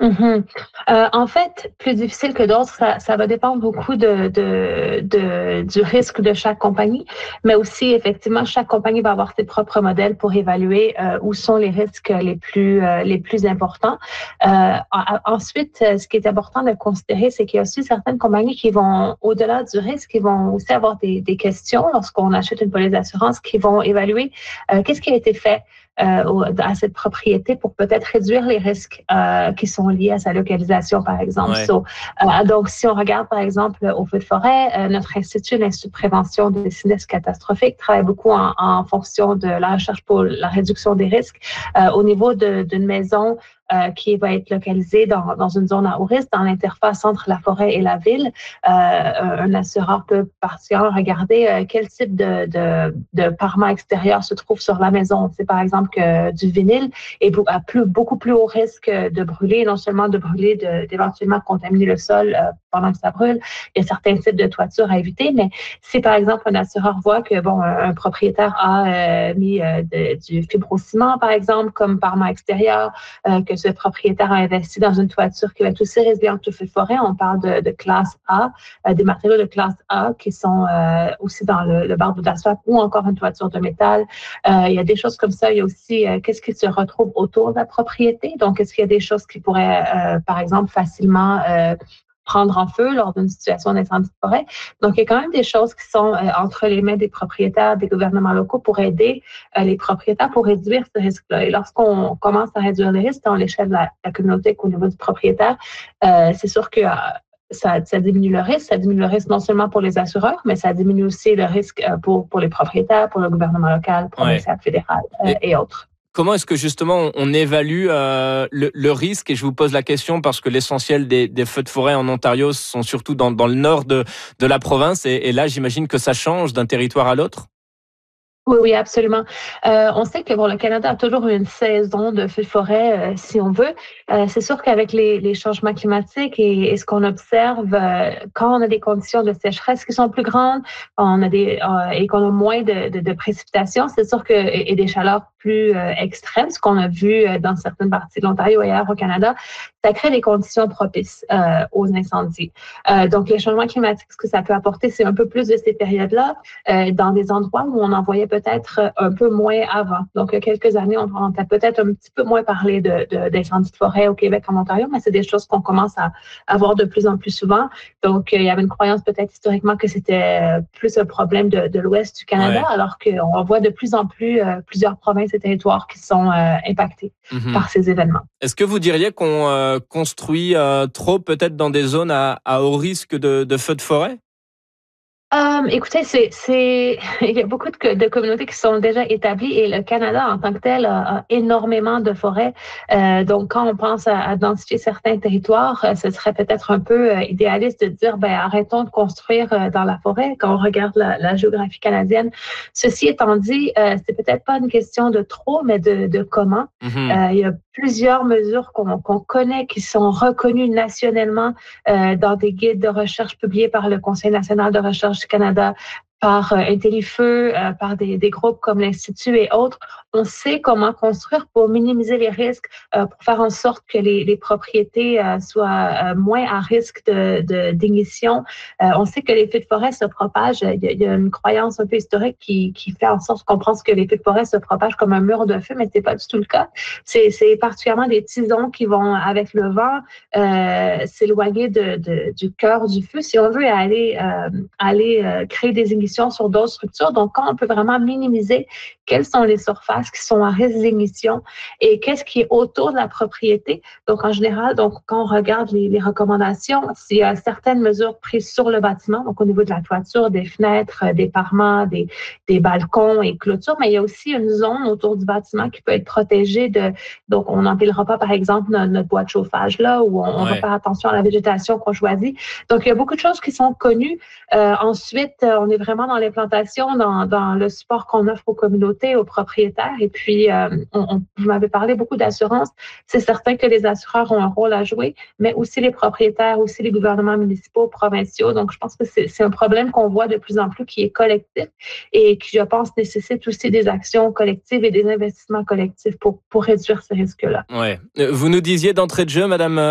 Mhm. En fait, plus difficile que d'autres, ça va dépendre beaucoup du risque de chaque compagnie, mais aussi, effectivement, chaque compagnie va avoir ses propres modèles pour évaluer où sont les risques les plus importants. Ensuite, ce qui est important de considérer, c'est qu'il y a aussi certaines compagnies qui vont, au-delà du risque, qui vont aussi avoir des questions lorsqu'on achète une police d'assurance, qui vont évaluer qu'est-ce qui a été fait à cette propriété pour peut-être réduire les risques qui sont liés à sa localisation, par exemple. Ouais. Donc, si on regarde, par exemple, au feu de forêt, notre institut, l'Institut de prévention des sinistres catastrophiques, travaille beaucoup en fonction de la recherche pour la réduction des risques. Au niveau d'une maison qui va être localisée dans une zone à haut risque, dans l'interface entre la forêt et la ville, un assureur peut particulièrement regarder quel type de parement extérieur se trouve sur la maison. C'est par exemple que du vinyle est beaucoup plus haut risque de brûler, non seulement de brûler, d'éventuellement contaminer le sol pendant que ça brûle. Il y a certains types de toitures à éviter, mais si par exemple un assureur voit que un propriétaire a mis du fibrociment, par exemple, comme parement extérieur, que ce propriétaire a investi dans une toiture qui va être aussi résiliente au feu de forêt, on parle de classe A, des matériaux de classe A qui sont aussi dans le bardeau d'asphalte ou encore une toiture de métal. Il y a des choses comme ça. Il y a aussi qu'est-ce qui se retrouve autour de la propriété. Donc, est-ce qu'il y a des choses qui pourraient, par exemple, facilement prendre en feu lors d'une situation d'incendie de forêt. Donc, il y a quand même des choses qui sont entre les mains des propriétaires, des gouvernements locaux pour aider les propriétaires pour réduire ce risque-là. Et lorsqu'on commence à réduire les risques dans l'échelle de la communauté qu'au niveau du propriétaire, c'est sûr que ça diminue le risque. Ça diminue le risque non seulement pour les assureurs, mais ça diminue aussi le risque pour les propriétaires, pour le gouvernement local, Ouais. provincial, fédéral Et et autres. comment est-ce que justement on évalue le risque? Et je vous pose la question parce que l'essentiel des feux de forêt en Ontario sont surtout dans le nord de la province. Et là, j'imagine que ça change d'un territoire à l'autre. Oui, oui, absolument. On sait que le Canada a toujours eu une saison de feux de forêt, si on veut. C'est sûr qu'avec les changements climatiques et ce qu'on observe, quand on a des conditions de sécheresse qui sont plus grandes, on a et qu'on a moins de précipitations, c'est sûr que et des chaleurs plus extrêmes, ce qu'on a vu dans certaines parties de l'Ontario et ailleurs au Canada, ça crée des conditions propices aux incendies. Donc, les changements climatiques, ce que ça peut apporter, c'est un peu plus de ces périodes-là dans des endroits où on en voyait peut-être un peu moins avant. Donc, il y a quelques années, on entend peut-être un petit peu moins parler d'incendies de forêt au Québec, en Ontario, mais c'est des choses qu'on commence à voir de plus en plus souvent. Donc, il y avait une croyance peut-être historiquement que c'était plus un problème de l'ouest du Canada, Ouais. alors qu'on voit de plus en plus plusieurs provinces et territoires qui sont impactés Mhm. par ces événements. Est-ce que vous diriez qu'on construit trop peut-être dans des zones à haut risque de feux de forêt? Écoutez, il y a beaucoup de communautés qui sont déjà établies et le Canada en tant que tel a énormément de forêts. Donc, quand on pense à densifier certains territoires, ce serait peut-être un peu idéaliste de dire, ben, arrêtons de construire dans la forêt quand on regarde la géographie canadienne. Ceci étant dit, c'est peut-être pas une question de trop, mais de comment. Mhm. Il y a plusieurs mesures qu'on connaît qui sont reconnues nationalement dans des guides de recherche publiés par le Conseil national de recherche du Canada, par IntelliFeu, par des groupes comme l'Institut et autres. On sait comment construire pour minimiser les risques, pour faire en sorte que les propriétés soient moins à risque d'ignition. On sait que les feux de forêt se propagent. Il y a une croyance un peu historique qui fait en sorte qu'on pense que les feux de forêt se propagent comme un mur de feu, mais c'est pas du tout le cas. C'est particulièrement des tisons qui vont, avec le vent, s'éloigner du cœur du feu, si on veut, aller créer des ignitions sur d'autres structures. Donc, quand on peut vraiment minimiser quelles sont les surfaces qui sont à risque d'ignition et qu'est-ce qui est autour de la propriété. Donc, en général, donc, quand on regarde les recommandations, il y a certaines mesures prises sur le bâtiment, donc au niveau de la toiture, des fenêtres, des parements, des balcons et clôtures, mais il y a aussi une zone autour du bâtiment qui peut être protégée donc, on n'empilera pas, par exemple, notre bois de chauffage là, où on va Ouais. faire attention à la végétation qu'on choisit. Donc, il y a beaucoup de choses qui sont connues. Ensuite, on est vraiment dans l'implantation, dans le support qu'on offre aux communautés, aux propriétaires. Et puis, vous m'avez parlé beaucoup d'assurance. C'est certain que les assureurs ont un rôle à jouer, mais aussi les propriétaires, aussi les gouvernements municipaux, provinciaux. Donc, je pense que c'est un problème qu'on voit de plus en plus qui est collectif et qui, je pense, nécessite aussi des actions collectives et des investissements collectifs pour réduire ces risques-là. Ouais. Vous nous disiez d'entrée de jeu, Madame